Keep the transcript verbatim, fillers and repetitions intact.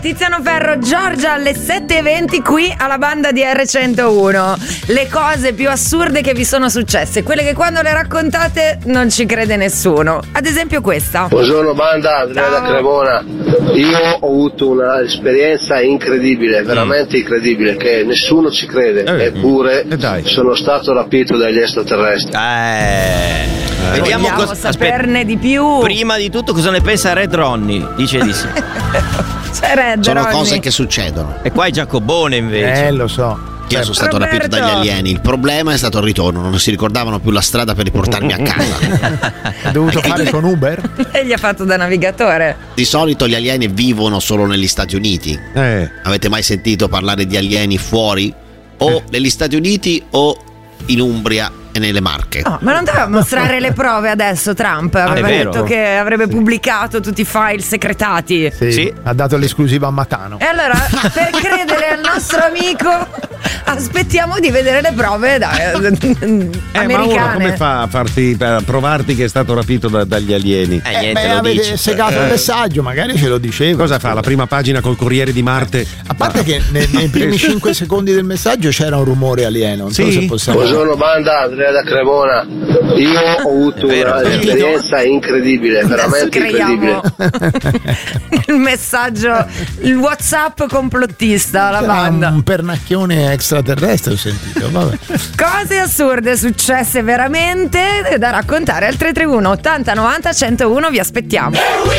Tiziano Ferro, Giorgia alle sette e venti qui alla banda di erre centouno. Le cose più assurde che vi sono successe, quelle che quando le raccontate non ci crede nessuno. Ad esempio questa. Buongiorno banda, Andrea da Cremona. Io ho avuto un'esperienza incredibile, veramente incredibile, che nessuno ci crede, eh, eppure eh dai. sono stato rapito dagli extraterrestri. Eh, vediamo Vogliamo cosa saperne aspetta. di più. Prima di tutto cosa ne pensa Red Ronnie? Dice di sì. C'è Red, Sono Ronnie. cose che succedono. E qua è Giacobone invece. Eh, lo so. Io sono stato Roberto. rapito dagli alieni. Il problema è stato il ritorno, non si ricordavano più la strada per riportarmi a casa. Ho dovuto fare con Uber? E gli ha fatto da navigatore. Di solito gli alieni vivono solo negli Stati Uniti. Eh. Avete mai sentito parlare di alieni fuori? O negli Stati Uniti o in Umbria e nelle Marche. Oh, ma non doveva mostrare le prove adesso Trump? Aveva è vero. detto che avrebbe pubblicato tutti i file secretati. Sì, Sì. ha dato l'esclusiva a Matano. E allora, per credere al nostro amico, aspettiamo di vedere le prove da, Eh, americane. ma uno come fa a farti a provarti che è stato rapito da- dagli alieni? Eh, niente, beh, lo avete dici. segato il messaggio, magari ce lo diceva. Cosa fa? La prima pagina col Corriere di Marte? A parte che nei, nei primi cinque secondi del messaggio c'era un rumore alieno. Non so Sì? se possiamo. Buongiorno banda, Andrea da Cremona. Io ho avuto È vero, è vero. un'esperienza incredibile, veramente Adesso incredibile. creiamo il messaggio, il WhatsApp complottista alla Era banda. un pernacchione extraterrestre, ho sentito. Vabbè. Cose assurde successe veramente da raccontare al tre tre uno ottanta novanta centouno. Vi aspettiamo.